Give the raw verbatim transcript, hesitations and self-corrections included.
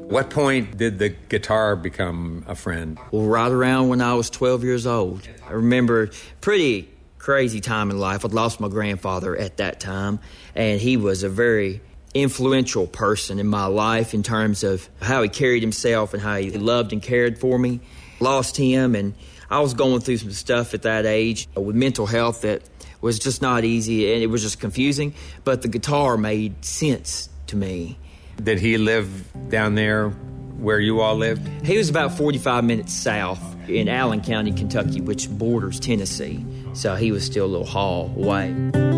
What point did the guitar become a friend? Well, right around when I was twelve years old. I remember pretty crazy time in life. I'd lost my grandfather at that time, and he was a very influential person in my life in terms of how he carried himself and how he loved and cared for me. Lost him, and I was going through some stuff at that age with mental health that was just not easy, and it was just confusing, but the guitar made sense to me. Did he live down there where you all lived? He was about forty-five minutes south in Allen County, Kentucky, which borders Tennessee, so he was still a little haul away.